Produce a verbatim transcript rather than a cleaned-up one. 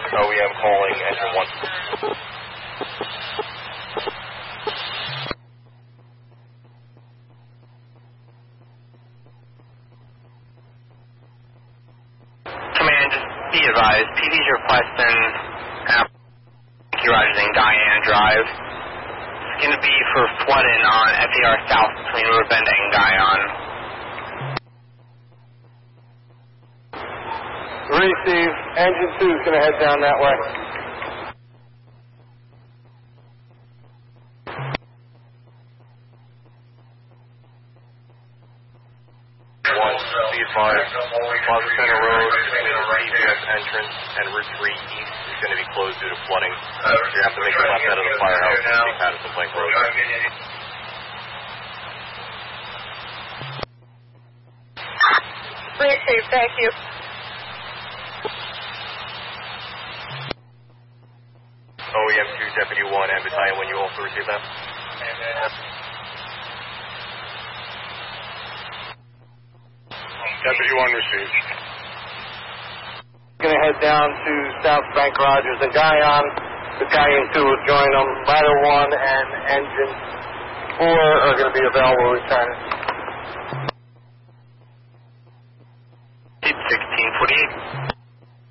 O E M calling engine one. Command, just be advised, P D's requesting Yankee Rogers and Guyana Drive. It's going to be for flooding on F E R South between Riverbend and Guyan. Receive. Engine two is going to head down that way. One, be advised, Plaza Center Road between the C B S entrance and Route three East is going to be closed due to flooding. You have to make a left out of the firehouse and see Patterson Plank Road. Receive, thank you. O E M two, Deputy one, and Battalion one, you also receive that? Deputy one received. Going to head down to South Frank Rogers and Guyan. Battalion two will join them. Ladder one and engine four are going to be available returning.